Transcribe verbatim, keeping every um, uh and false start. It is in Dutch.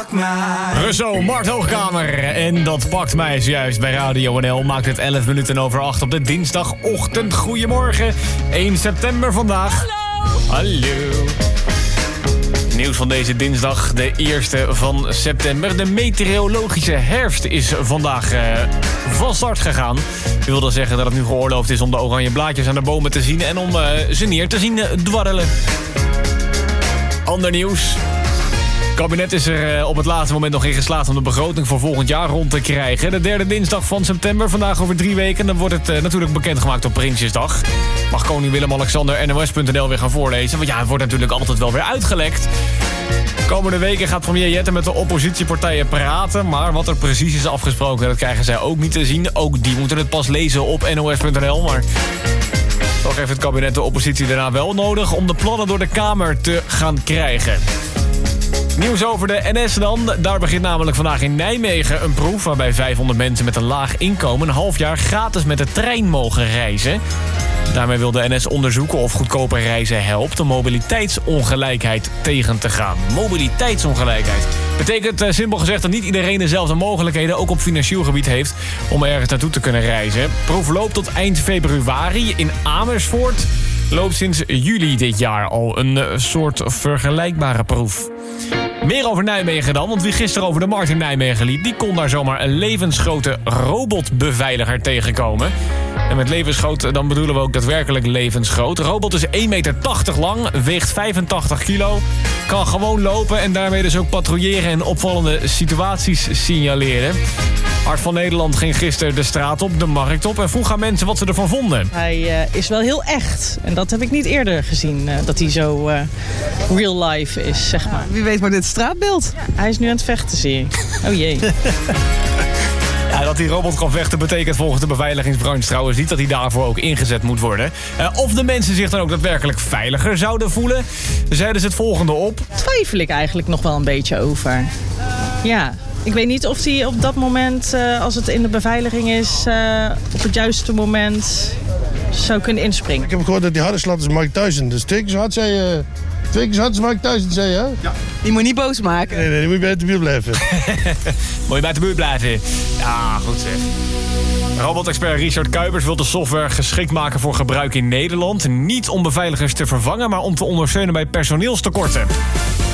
Pak mij. Russo, Mart Hoogkamer. En dat pakt mij juist bij Radio N L. Maakt het elf minuten over acht op de dinsdagochtend. Goedemorgen, één september vandaag. Hallo. Hallo. Nieuws van deze dinsdag, de eerste van september. De meteorologische herfst is vandaag uh, van start gegaan. Dat wil dan zeggen dat het nu geoorloofd is om de oranje blaadjes aan de bomen te zien... en om uh, ze neer te zien uh, dwarrelen. Ander nieuws. Het kabinet is er uh, op het laatste moment nog in geslaagd om de begroting voor volgend jaar rond te krijgen. De derde dinsdag van september, vandaag over drie weken. Dan wordt het uh, natuurlijk bekendgemaakt op Prinsjesdag. Mag koning Willem-Alexander N O S punt N L weer gaan voorlezen. Want ja, het wordt natuurlijk altijd wel weer uitgelekt. Komende weken gaat premier Jette met de oppositiepartijen praten. Maar wat er precies is afgesproken, dat krijgen zij ook niet te zien. Ook die moeten het pas lezen op N O S punt N L. Maar toch heeft het kabinet de oppositie daarna wel nodig om de plannen door de Kamer te gaan krijgen. Nieuws over de N S dan. Daar begint namelijk vandaag in Nijmegen een proef... waarbij vijfhonderd mensen met een laag inkomen... een half jaar gratis met de trein mogen reizen. Daarmee wil de N S onderzoeken of goedkoper reizen helpt... om mobiliteitsongelijkheid tegen te gaan. Mobiliteitsongelijkheid. Betekent uh, simpel gezegd dat niet iedereen dezelfde mogelijkheden... ook op financieel gebied heeft om ergens naartoe te kunnen reizen. Proef loopt tot eind februari in Amersfoort. Loopt sinds juli dit jaar al een uh, soort vergelijkbare proef. Meer over Nijmegen dan, want wie gisteren over de markt in Nijmegen liep... die kon daar zomaar een levensgrote robotbeveiliger tegenkomen. En met levensgroot dan bedoelen we ook daadwerkelijk levensgroot. De robot is één meter tachtig lang, weegt vijfentachtig kilo... kan gewoon lopen en daarmee dus ook patrouilleren... en opvallende situaties signaleren. Hart van Nederland ging gisteren de straat op, de markt op... en vroeg aan mensen wat ze ervan vonden. Hij uh, is wel heel echt. En dat heb ik niet eerder gezien, uh, dat hij zo uh, real life is, zeg maar. Wie weet maar dit straatbeeld. Ja, hij is nu aan het vechten, zie ik. Oh jee. Ja, dat die robot kan vechten betekent volgens de beveiligingsbranche trouwens niet... dat hij daarvoor ook ingezet moet worden. Uh, of de mensen zich dan ook daadwerkelijk veiliger zouden voelen... zeiden ze het volgende op. Twijfel ik eigenlijk nog wel een beetje over. Ja. Ik weet niet of hij op dat moment, uh, als het in de beveiliging is... Uh, op het juiste moment zou kunnen inspringen. Ik heb gehoord dat hij harder slaat als Mike Tyson. Dus twee keer zo hard zei je... Twee keer zo hard als Mike Tyson, zei je, hè? Ja. Die moet je niet boos maken. Nee, nee, die moet je bij de buurt blijven. Moet je bij de buurt blijven. Ja, goed zeg. Robotexpert Richard Kuipers wil de software geschikt maken voor gebruik in Nederland. Niet om beveiligers te vervangen, maar om te ondersteunen bij personeelstekorten.